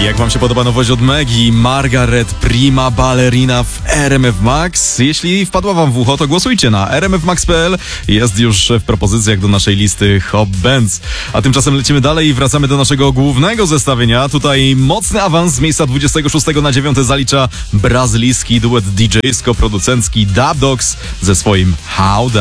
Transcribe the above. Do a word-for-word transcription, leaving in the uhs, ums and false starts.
Jak wam się podoba nowość od Megi, Margaret Prima Ballerina w R M F Max? Jeśli wpadła wam w ucho, to głosujcie na r m f max kropka p l. Jest już w propozycjach do naszej listy Hop Bands. A tymczasem lecimy dalej i wracamy do naszego głównego zestawienia. Tutaj mocny awans z miejsca dwudziestego szóstego na dziewiąte zalicza brazylijski duet D J-sko-producencki Dub Dogs ze swoim How Da.